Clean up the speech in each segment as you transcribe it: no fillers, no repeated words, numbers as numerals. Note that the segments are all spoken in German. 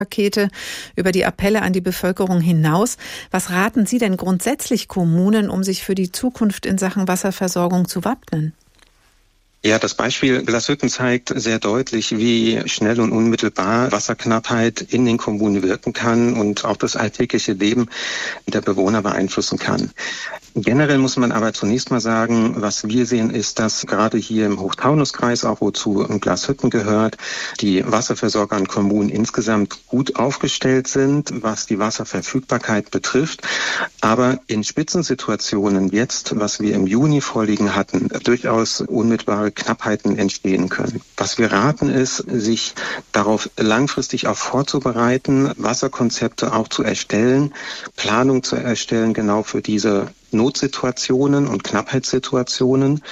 Pakete, über die Appelle an die Bevölkerung hinaus. Was raten Sie denn grundsätzlich Kommunen, um sich für die Zukunft in Sachen Wasserversorgung zu wappnen? Ja, das Beispiel Glashütten zeigt sehr deutlich, wie schnell und unmittelbar Wasserknappheit in den Kommunen wirken kann und auch das alltägliche Leben der Bewohner beeinflussen kann. Generell muss man aber zunächst mal sagen, was wir sehen, ist, dass gerade hier im Hochtaunuskreis, auch wozu Glashütten gehört, die Wasserversorger und Kommunen insgesamt gut aufgestellt sind, was die Wasserverfügbarkeit betrifft. Aber in Spitzensituationen jetzt, was wir im Juni vorliegen hatten, durchaus unmittelbare Knappheiten entstehen können. Was wir raten ist, sich darauf langfristig auch vorzubereiten, Wasserkonzepte auch zu erstellen, Planung zu erstellen, genau für diese Notsituationen und Knappheitssituationen,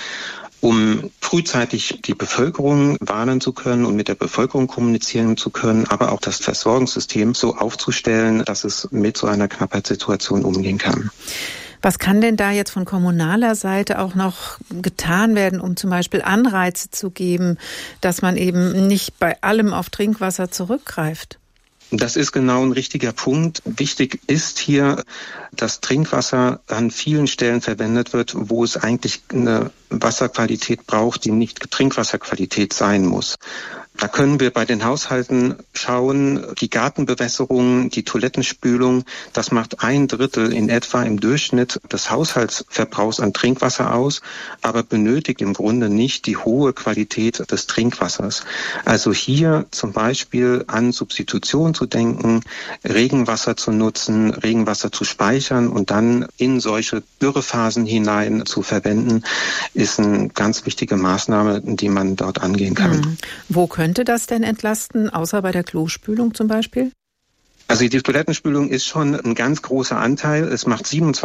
um frühzeitig die Bevölkerung warnen zu können und mit der Bevölkerung kommunizieren zu können, aber auch das Versorgungssystem so aufzustellen, dass es mit so einer Knappheitssituation umgehen kann. Was kann denn da jetzt von kommunaler Seite auch noch getan werden, um zum Beispiel Anreize zu geben, dass man eben nicht bei allem auf Trinkwasser zurückgreift? Das ist genau ein richtiger Punkt. Wichtig ist hier, dass Trinkwasser an vielen Stellen verwendet wird, wo es eigentlich eine Wasserqualität braucht, die nicht Trinkwasserqualität sein muss. Da können wir bei den Haushalten schauen, die Gartenbewässerung, die Toilettenspülung, das macht 1/3 in etwa im Durchschnitt des Haushaltsverbrauchs an Trinkwasser aus, aber benötigt im Grunde nicht die hohe Qualität des Trinkwassers. Also hier zum Beispiel an Substitution zu denken, Regenwasser zu nutzen, Regenwasser zu speichern und dann in solche Dürrephasen hinein zu verwenden, ist eine ganz wichtige Maßnahme, die man dort angehen kann. Wo könnte das denn entlasten, außer bei der Klospülung zum Beispiel? Also die Toilettenspülung ist schon ein ganz großer Anteil. Es macht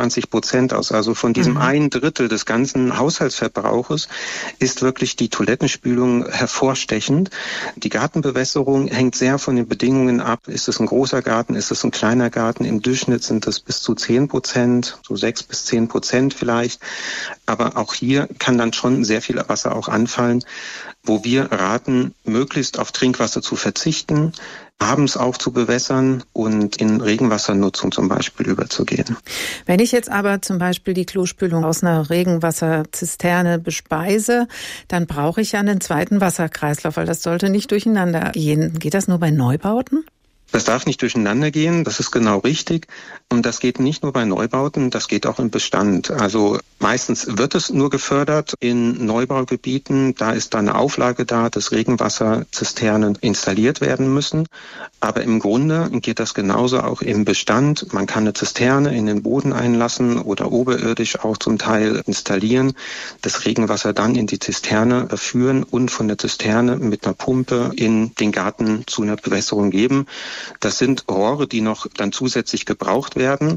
27% aus. Also von diesem 1/3 des ganzen Haushaltsverbrauches ist wirklich die Toilettenspülung hervorstechend. Die Gartenbewässerung hängt sehr von den Bedingungen ab. Ist es ein großer Garten? Ist es ein kleiner Garten? Im Durchschnitt sind es bis zu 10%, so 6-10% vielleicht. Aber auch hier kann dann schon sehr viel Wasser auch anfallen, wo wir raten, möglichst auf Trinkwasser zu verzichten, abends auch zu bewässern und in Regenwassernutzung zum Beispiel überzugehen. Wenn ich jetzt aber zum Beispiel die Klospülung aus einer Regenwasserzisterne bespeise, dann brauche ich ja einen zweiten Wasserkreislauf, weil das sollte nicht durcheinander gehen. Geht das nur bei Neubauten? Das darf nicht durcheinander gehen, das ist genau richtig. Und das geht nicht nur bei Neubauten, das geht auch im Bestand. Also meistens wird es nur gefördert in Neubaugebieten. Da ist dann eine Auflage da, dass Regenwasserzisternen installiert werden müssen. Aber im Grunde geht das genauso auch im Bestand. Man kann eine Zisterne in den Boden einlassen oder oberirdisch auch zum Teil installieren, das Regenwasser dann in die Zisterne führen und von der Zisterne mit einer Pumpe in den Garten zu einer Bewässerung geben. Das sind Rohre, die noch dann zusätzlich gebraucht werden.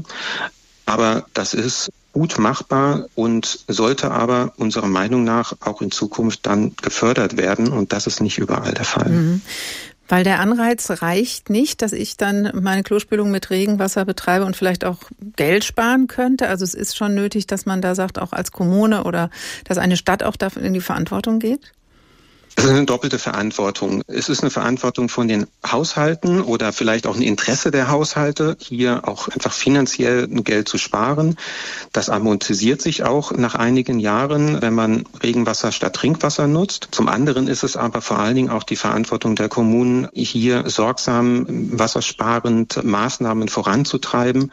Aber das ist gut machbar und sollte aber unserer Meinung nach auch in Zukunft dann gefördert werden. Und das ist nicht überall der Fall. Weil der Anreiz reicht nicht, dass ich dann meine Klospülung mit Regenwasser betreibe und vielleicht auch Geld sparen könnte. Also es ist schon nötig, dass man da sagt, auch als Kommune oder dass eine Stadt auch dafür in die Verantwortung geht? Es ist eine doppelte Verantwortung. Es ist eine Verantwortung von den Haushalten oder vielleicht auch ein Interesse der Haushalte, hier auch einfach finanziell Geld zu sparen. Das amortisiert sich auch nach einigen Jahren, wenn man Regenwasser statt Trinkwasser nutzt. Zum anderen ist es aber vor allen Dingen auch die Verantwortung der Kommunen, hier sorgsam wassersparend Maßnahmen voranzutreiben,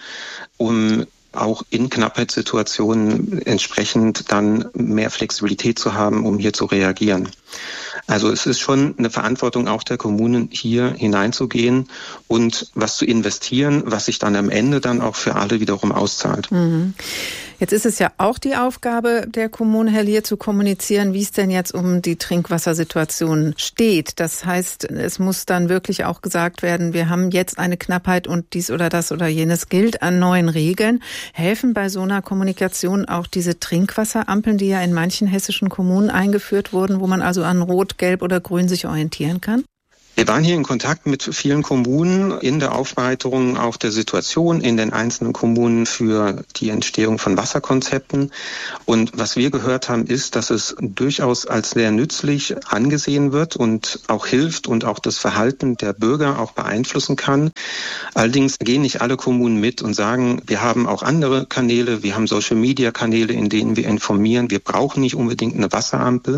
um auch in Knappheitssituationen entsprechend dann mehr Flexibilität zu haben, um hier zu reagieren. Also es ist schon eine Verantwortung auch der Kommunen, hier hineinzugehen und was zu investieren, was sich dann am Ende dann auch für alle wiederum auszahlt. Jetzt ist es ja auch die Aufgabe der Kommune, Herr Lier, zu kommunizieren, wie es denn jetzt um die Trinkwassersituation steht. Das heißt, es muss dann wirklich auch gesagt werden, wir haben jetzt eine Knappheit und dies oder das oder jenes gilt an neuen Regeln. Helfen bei so einer Kommunikation auch diese Trinkwasserampeln, die ja in manchen hessischen Kommunen eingeführt wurden, wo man also an Rot, Gelb oder Grün sich orientieren kann? Wir waren hier in Kontakt mit vielen Kommunen in der Aufbereitung auch der Situation in den einzelnen Kommunen für die Entstehung von Wasserkonzepten. Und was wir gehört haben, ist, dass es durchaus als sehr nützlich angesehen wird und auch hilft und auch das Verhalten der Bürger auch beeinflussen kann. Allerdings gehen nicht alle Kommunen mit und sagen, wir haben auch andere Kanäle, wir haben Social-Media-Kanäle, in denen wir informieren. Wir brauchen nicht unbedingt eine Wasserampel.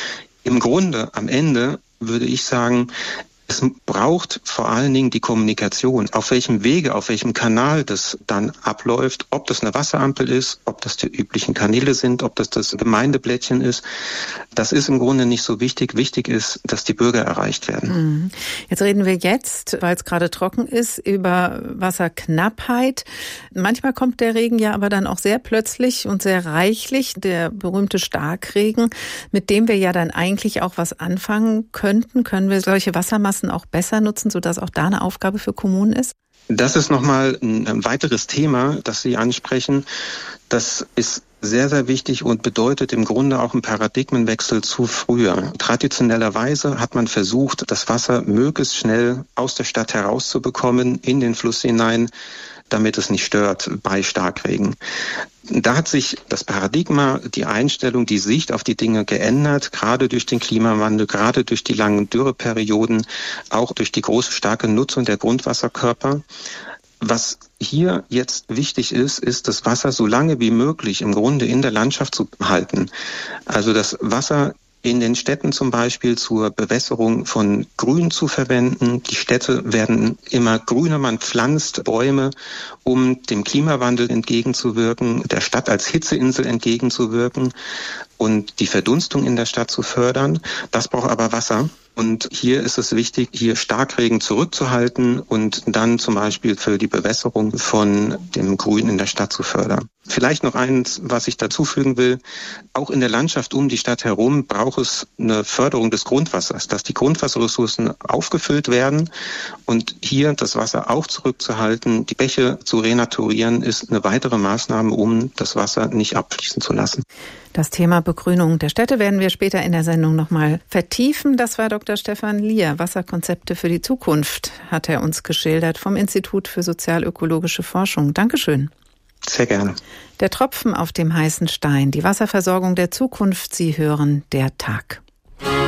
Im Grunde, am Ende, würde ich sagen, es braucht vor allen Dingen die Kommunikation, auf welchem Wege, auf welchem Kanal das dann abläuft, ob das eine Wasserampel ist, ob das die üblichen Kanäle sind, ob das das Gemeindeblättchen ist. Das ist im Grunde nicht so wichtig. Wichtig ist, dass die Bürger erreicht werden. Jetzt reden wir weil es gerade trocken ist, über Wasserknappheit. Manchmal kommt der Regen ja aber dann auch sehr plötzlich und sehr reichlich, der berühmte Starkregen, mit dem wir ja dann eigentlich auch was anfangen könnten. Können wir solche Wassermassen auch besser nutzen, sodass auch da eine Aufgabe für Kommunen ist? Das ist nochmal ein weiteres Thema, das Sie ansprechen. Das ist sehr, sehr wichtig und bedeutet im Grunde auch einen Paradigmenwechsel zu früher. Traditionellerweise hat man versucht, das Wasser möglichst schnell aus der Stadt herauszubekommen, in den Fluss hinein, damit es nicht stört bei Starkregen. Da hat sich das Paradigma, die Einstellung, die Sicht auf die Dinge geändert, gerade durch den Klimawandel, gerade durch die langen Dürreperioden, auch durch die große, starke Nutzung der Grundwasserkörper. Was hier jetzt wichtig ist, ist das Wasser so lange wie möglich im Grunde in der Landschaft zu halten. Also das Wasser in den Städten zum Beispiel zur Bewässerung von Grün zu verwenden. Die Städte werden immer grüner, man pflanzt Bäume, um dem Klimawandel entgegenzuwirken, der Stadt als Hitzeinsel entgegenzuwirken und die Verdunstung in der Stadt zu fördern. Das braucht aber Wasser. Und hier ist es wichtig, hier Starkregen zurückzuhalten und dann zum Beispiel für die Bewässerung von dem Grün in der Stadt zu fördern. Vielleicht noch eins, was ich dazu fügen will. Auch in der Landschaft um die Stadt herum braucht es eine Förderung des Grundwassers, dass die Grundwasserressourcen aufgefüllt werden. Und hier das Wasser auch zurückzuhalten, die Bäche zu renaturieren, ist eine weitere Maßnahme, um das Wasser nicht abfließen zu lassen. Das Thema Begrünung der Städte werden wir später in der Sendung nochmal vertiefen. Das war Dr. Stefan Lier. Wasserkonzepte für die Zukunft hat er uns geschildert vom Institut für sozialökologische Forschung. Dankeschön. Sehr gerne. Der Tropfen auf dem heißen Stein, die Wasserversorgung der Zukunft. Sie hören der Tag.